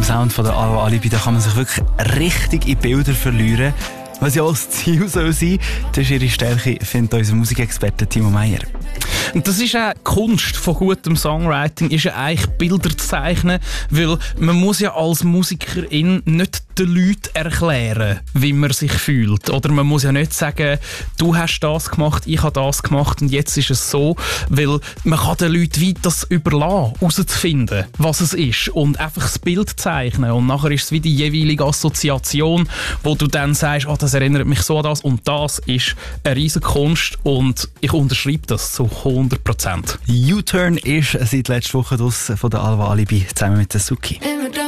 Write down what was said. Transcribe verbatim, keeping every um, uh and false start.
Sound von der Alva Alibi, da kann man sich wirklich richtig in Bilder verlieren. Was ja auch das Ziel soll sein, das ist ihre Stärke, findet unser Musikexperte Timo Meyer. Und das ist auch die Kunst von gutem Songwriting, ist ja eigentlich Bilder zu zeichnen, weil man muss ja als Musikerin nicht den Leuten erklären, wie man sich fühlt. Oder man muss ja nicht sagen, du hast das gemacht, ich habe das gemacht und jetzt ist es so, weil man kann den Leuten weit das überlassen, herauszufinden, was es ist und einfach das Bild zeichnen und nachher ist es wie die jeweilige Assoziation, wo du dann sagst, oh, das erinnert mich so an das und das ist eine riesige Kunst und ich unterschreibe das zu hundert Prozent. U-Turn ist seit letzter Woche draus von der Alva Alibi zusammen mit der Suki.